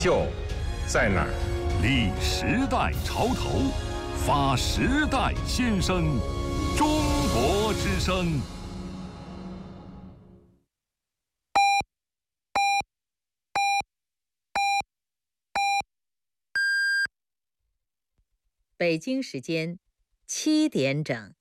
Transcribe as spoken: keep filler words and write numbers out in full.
秀在哪儿？ 立时代潮头，发时代先声，中国之声。 北京时间七点整。